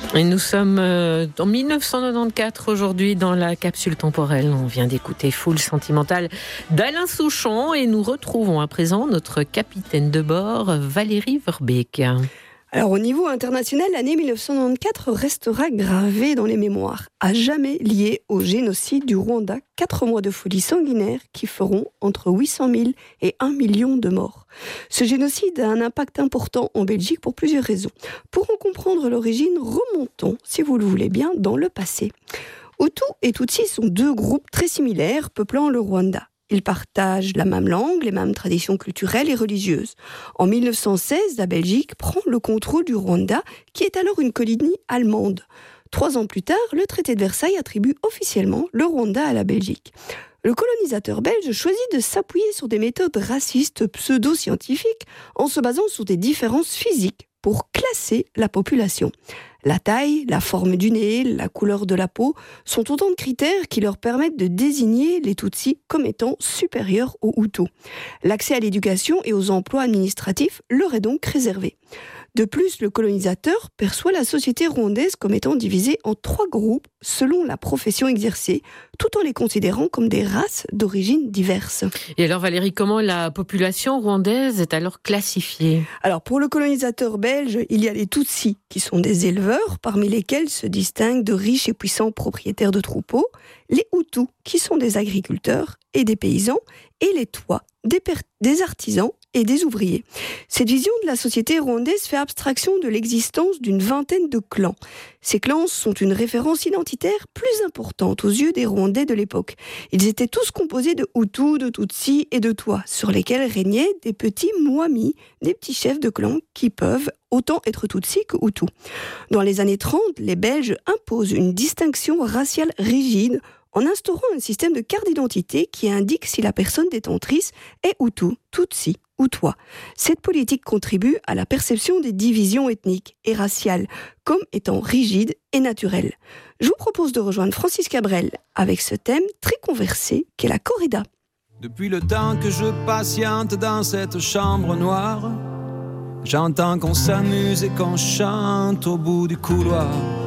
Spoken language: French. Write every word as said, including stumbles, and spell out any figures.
Et nous sommes euh, en dix-neuf cent quatre-vingt-quatorze aujourd'hui dans la capsule temporelle. On vient d'écouter Foule sentimentale d'Alain Souchon et nous retrouvons à présent notre capitaine de bord Valérie Verbeek. Alors au niveau international, l'année dix-neuf cent quatre-vingt-quatorze restera gravée dans les mémoires, à jamais liée au génocide du Rwanda, quatre mois de folie sanguinaire qui feront entre huit cent mille et un million de morts. Ce génocide a un impact important en Belgique pour plusieurs raisons. Pour en comprendre l'origine, remontons, si vous le voulez bien, dans le passé. Hutu et Tutsi sont deux groupes très similaires peuplant le Rwanda. Ils partagent la même langue, les mêmes traditions culturelles et religieuses. En mille neuf cent seize, la Belgique prend le contrôle du Rwanda, qui est alors une colonie allemande. Trois ans plus tard, le traité de Versailles attribue officiellement le Rwanda à la Belgique. Le colonisateur belge choisit de s'appuyer sur des méthodes racistes pseudo-scientifiques en se basant sur des différences physiques pour classer la population. La taille, la forme du nez, la couleur de la peau sont autant de critères qui leur permettent de désigner les Tutsis comme étant supérieurs aux Hutus. L'accès à l'éducation et aux emplois administratifs leur est donc réservé. De plus, le colonisateur perçoit la société rwandaise comme étant divisée en trois groupes selon la profession exercée, tout en les considérant comme des races d'origine diverses. Et alors Valérie, comment la population rwandaise est alors classifiée ? Alors pour le colonisateur belge, il y a les Tutsis qui sont des éleveurs, parmi lesquels se distinguent de riches et puissants propriétaires de troupeaux, les Hutus qui sont des agriculteurs et des paysans, et les Twa, des, per- des artisans et des ouvriers. Cette vision de la société rwandaise fait abstraction de l'existence d'une vingtaine de clans. Ces clans sont une référence identitaire plus importante aux yeux des Rwandais de l'époque. Ils étaient tous composés de Hutus, de Tutsis et de Twa, sur lesquels régnaient des petits Mwami, des petits chefs de clans qui peuvent autant être Tutsis que Hutus. Dans les années trente, les Belges imposent une distinction raciale rigide en instaurant un système de carte d'identité qui indique si la personne détentrice est Hutu, Tutsi ou Twa. Cette politique contribue à la perception des divisions ethniques et raciales comme étant rigides et naturelles. Je vous propose de rejoindre Francis Cabrel avec ce thème très conversé qu'est la corrida. Depuis le temps que je patiente dans cette chambre noire, j'entends qu'on s'amuse et qu'on chante au bout du couloir.